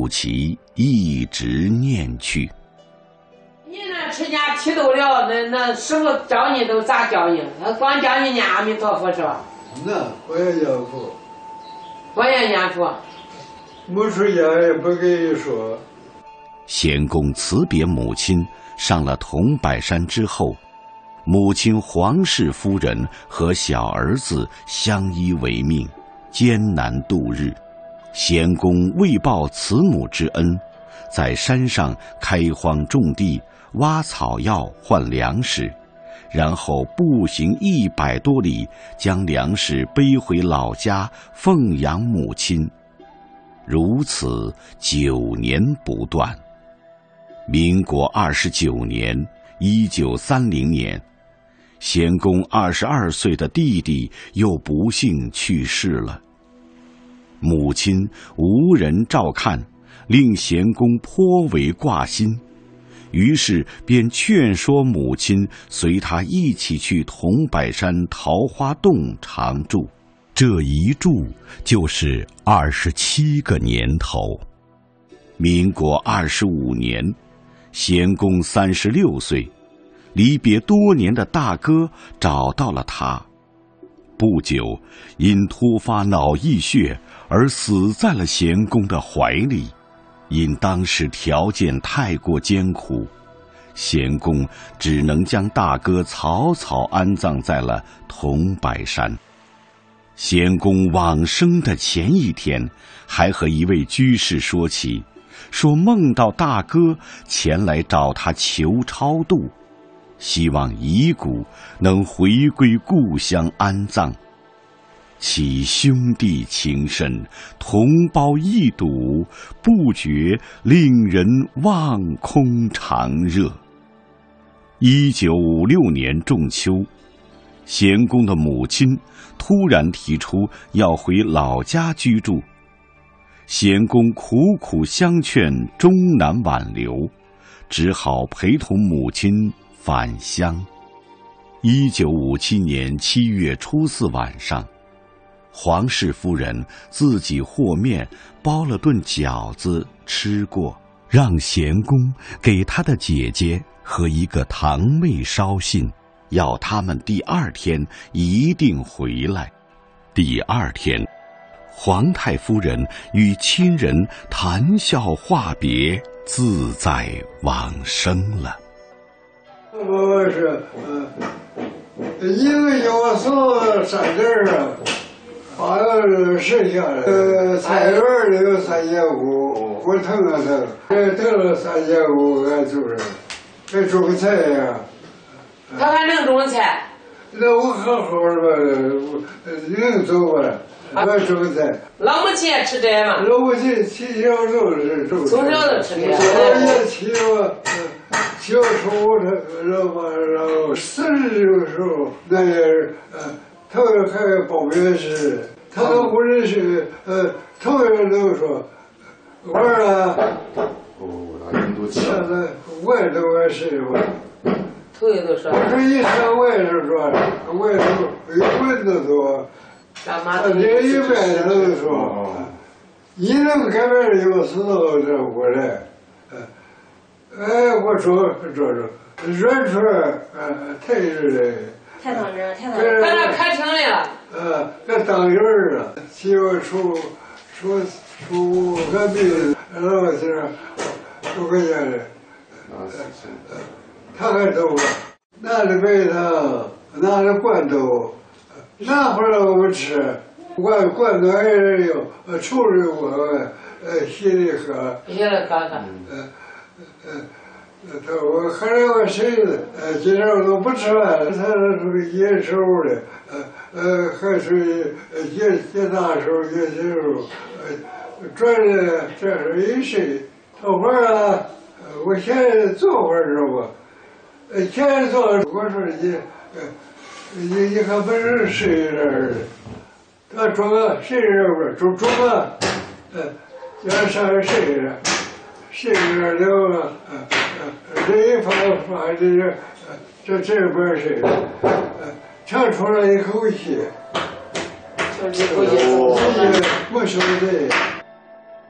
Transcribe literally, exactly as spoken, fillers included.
肚脐一直念去。 你那吃家提豆了，那那师傅教你都咋教你？光教你念阿弥陀佛是吧？ 那我也念佛， 我也念佛。 没出家也不跟你说。 贤公辞别母亲，上了桐柏山之后，母亲黄氏夫人和小儿子相依为命，艰难度日。贤公为报慈母之恩，在山上开荒种地，挖草药换粮食，然后步行一百多里，将粮食背回老家奉养母亲。如此九年不断。民国二十九年，一九三零年，贤公二十二岁的弟弟又不幸去世了。母亲无人照看，令贤公颇为挂心，于是便劝说母亲随他一起去桐柏山桃花洞常住。这一住就是二十七个年头。民国二十五年，贤公三十六岁，离别多年的大哥找到了他。不久，因突发脑溢血而死在了贤公的怀里。因当时条件太过艰苦，贤公只能将大哥草草安葬在了桐柏山。贤公往生的前一天，还和一位居士说起，说梦到大哥前来找他求超度，希望遗骨能回归故乡安葬。其兄弟情深，同胞一睹，不觉令人望空长热。一九五六年仲秋，贤公的母亲突然提出要回老家居住，贤公苦苦相劝，终难挽留，只好陪同母亲返乡。一九五七年七月初四晚上，黄氏夫人自己和面包了顿饺子吃过，让贤公给他的姐姐和一个堂妹捎信，要他们第二天一定回来。第二天，皇太夫人与亲人谈笑话别，自在往生了。 我是呃，一个要送三件啊，好像是剩下的。呃，菜园里有三千五，我腾了腾，这腾了三千五，俺就是，还种菜呀。 他还能种菜？ 那我好好的吧，能走吧？我种菜。 老母亲也吃这嘛？ 老母亲起小就是种。 从小就吃这。 我也起了，小时候他然后然后四十的时候，那也是呃，头还报名时，他都不认识，呃，头人都说，我儿哦，那人都现在外头也是吧。 头一都说。 我说一上外头说，外头有蚊子多，他这一外头说，你能改变有时候这过来，哎，我说说说，软出来，呃，太热了。 太烫人，太烫人。 在那开庭了。 呃，那当院儿了，七月初初初个病，然后是六块钱的，呃，他还走了，拿着白糖，拿着罐头，拿回来我们吃，罐罐头还是有，呃，抽着我，呃，稀里喝， 稀里喝喝， 呃呃。他我后来我谁的，呃，今天我都不吃饭了。他是属于野手的，呃呃，还属于呃野野大手、野小手，呃，转的这是一谁？头发啊，我现在做会儿知道不？呃，现在做，我说你，呃，你你还不是谁人的？他装个谁人不？装装个，呃，要上谁人？谁人了啊？这一发发这这这这边是，呃，唱出了一口气， 一口气， 没说对。